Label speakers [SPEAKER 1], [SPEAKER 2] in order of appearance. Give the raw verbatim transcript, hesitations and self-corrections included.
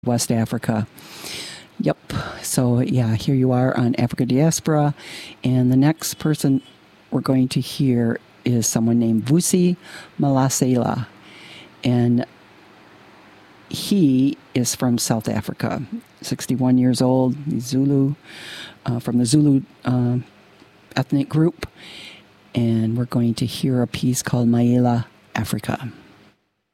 [SPEAKER 1] West Africa. Yep. So, yeah, here you are on Africa Diaspora. And the next person we're going to hear is someone named Vusi Malasela. And he is from South Africa, sixty-one years old. He's Zulu, uh, from the Zulu uh, ethnic group. And we're going to hear a piece called Maela Africa.